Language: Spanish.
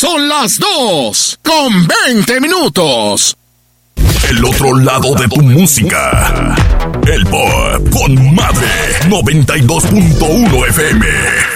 Son las 2:20. El otro lado de tu música. El Pop con Madre 92.1 FM.